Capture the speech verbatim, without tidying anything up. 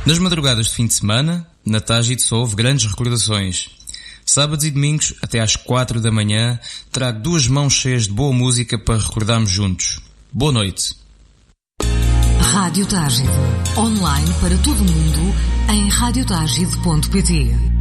Nas madrugadas de fim de semana, na Tágide só houve grandes recordações. Sábados e domingos, até às quatro da manhã, trago duas mãos cheias de boa música para recordarmos juntos. Boa noite. Rádio Tágide. Online para todo o mundo em rádio tágide ponto pt.